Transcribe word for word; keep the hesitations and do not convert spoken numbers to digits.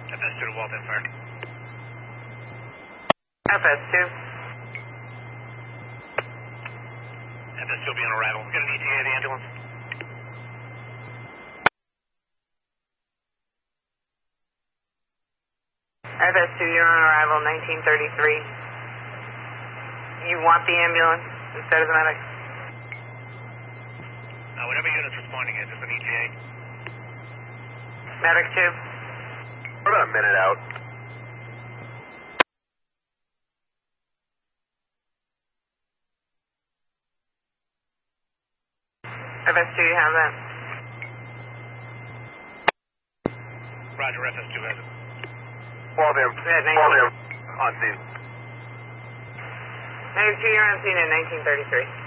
F S two to Walton Fire. F S two. F S two will be on arrival. We're going to E T A the ambulance. F S two, you're on arrival, nineteen thirty-three. You want the ambulance instead of the medic? Uh, whatever unit's responding is, just an E T A. Medic two. We're about a minute out. F S two, you have that? Roger, F S two has it. Walton, Walton, on scene. Medic two, you're on scene at nineteen thirty-three.